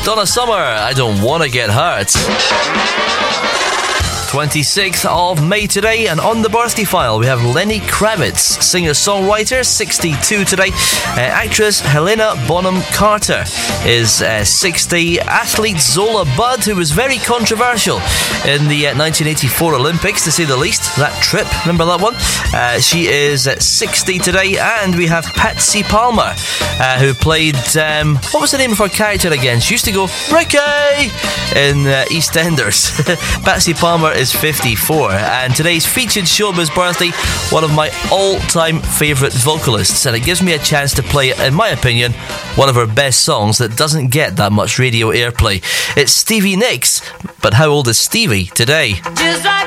Donna Summer, I Don't Wanna Get Hurt. 26th of May today, and on the birthday file we have Lenny Kravitz, singer-songwriter, 62 today. Actress Helena Bonham Carter is 60. Athlete Zola Budd, who was very controversial in the 1984 Olympics, to say the least. That trip, remember that one? She is 60 today. And we have Patsy Palmer, who played, what was the name of her character again? She used to go, Ricky, in EastEnders. Patsy Palmer is 54, and today's featured showbiz birthday, one of my all-time favourite vocalists, and it gives me a chance to play, in my opinion, one of her best songs that doesn't get that much radio airplay. It's Stevie Nicks, but how old is Stevie today?